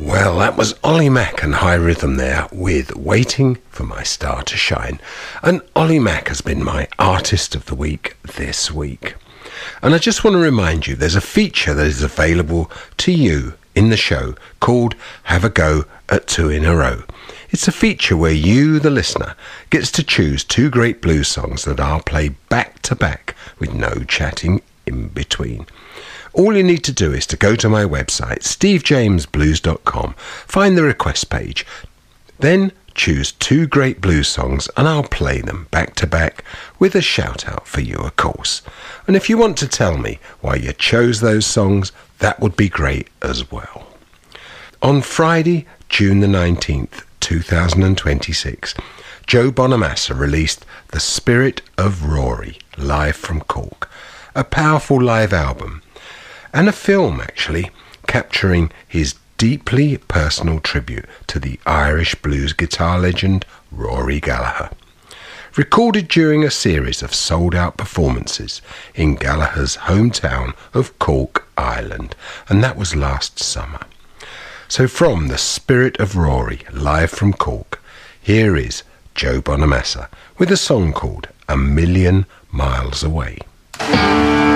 Well, that was Ollie Mack and High Rhythm there with Waiting for My Star to Shine. And Ollie Mack has been my Artist of the Week this week. And I just want to remind you, there's a feature that is available to you in the show called Have a Go at Two in a Row. It's a feature where you, the listener, gets to choose two great blues songs that I'll play back to back with no chatting in between. All you need to do is to go to my website, stevejamesblues.com, find the request page, then choose two great blues songs and I'll play them back to back with a shout out for you, of course. And if you want to tell me why you chose those songs, that would be great as well. On Friday, June the 19th, 2026, Joe Bonamassa released The Spirit of Rory, live from Cork, a powerful live album, and a film actually, capturing his deeply personal tribute to the Irish blues guitar legend Rory Gallagher. Recorded during a series of sold-out performances in Gallagher's hometown of Cork, Ireland, and that was last summer. So from The Spirit of Rory, live from Cork, here is Joe Bonamassa with a song called A Million Miles Away.